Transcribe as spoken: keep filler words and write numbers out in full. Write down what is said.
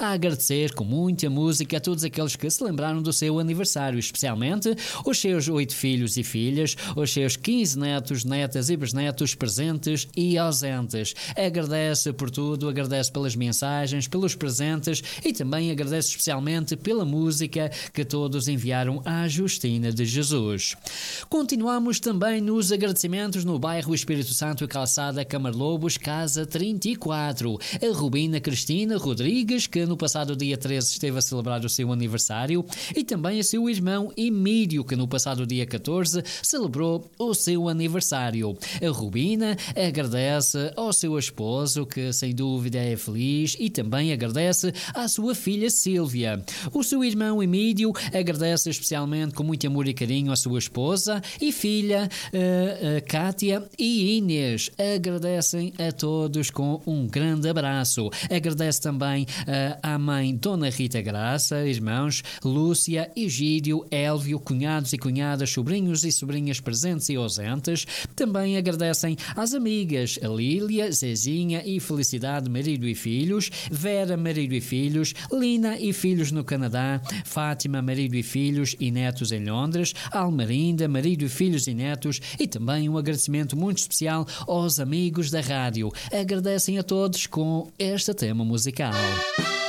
a agradecer com muita música a todos aqueles que se lembraram do seu aniversário, especialmente os seus oito filhos e filhas, os seus quinze netos, netas e bisnetos presentes e ausentes. Agradece por tudo, agradece pelas mensagens, pelos presentes e também agradece especialmente pela música que todos enviaram à Justina de Jesus. Continuamos também nos agradecimentos no bairro Espírito Santo e Calçada Camarlobos, Casa trinta e quatro. A Rubina Cristina Rodrigues, que no passado dia treze esteve a celebrar o seu aniversário, e também a seu irmão Emílio, que no passado dia catorze celebrou o seu aniversário. A Rubina agradece ao seu esposo, que sem dúvida é feliz, e também agradece à sua filha Sílvia. O seu irmão Emílio agradece especialmente com muito amor e carinho à sua esposa e filha uh, uh, Kátia e Inês. Agradecem a todos com um grande abraço. Agradece também uh, à mãe Dona Rita Graça, irmãos Lúcia, Egídio, Élvio, cunhados e cunhadas, sobrinhos e sobrinhas presentes e ausentes. Também agradecem às amigas a Lília, Zezinha e Felicidade, marido e filhos, Vera, marido e filhos, Lina e filhos no Canadá, Fátima, marido e filhos e netos em Londres, Almarinda, marido e filhos e netos, e também um agradecimento muito especial aos amigos da rádio. Agradecem a todos com este tema musical.